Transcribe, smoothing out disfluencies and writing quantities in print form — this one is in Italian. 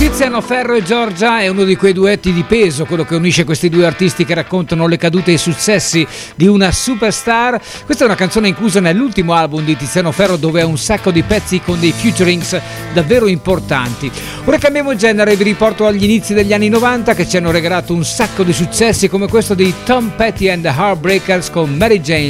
Tiziano Ferro e Giorgia è uno di quei duetti di peso, quello che unisce questi due artisti che raccontano le cadute e i successi di una superstar. Questa è una canzone inclusa nell'ultimo album di Tiziano Ferro, dove ha un sacco di pezzi con dei featurings davvero importanti. Ora cambiamo genere e vi riporto agli inizi degli anni 90, che ci hanno regalato un sacco di successi come questo di Tom Petty and the Heartbreakers con Mary Jane.